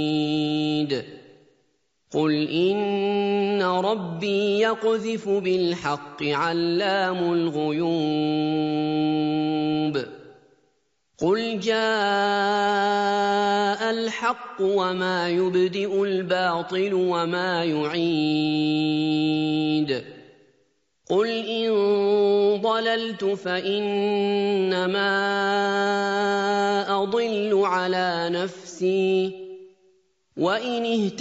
قل إن ربي يقذف بالحق علام الغيوب قل جاء الحق وما يبدئ الباطل وما يعيد قل إن ضللت فإنما أضل على نفسي وإن